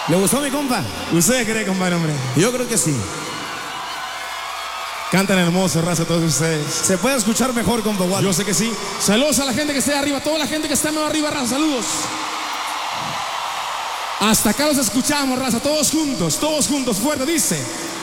¿Le gustó mi compa? ¿Usted cree, compadre, hombre? Yo creo que sí. Cantan hermoso, raza, todos ustedes. Se puede escuchar mejor, compa Waldo. Yo sé que sí. Saludos a la gente que está arriba, toda la gente que está más arriba, raza, saludos. Hasta acá los escuchamos, raza, todos juntos, fuerte, dice.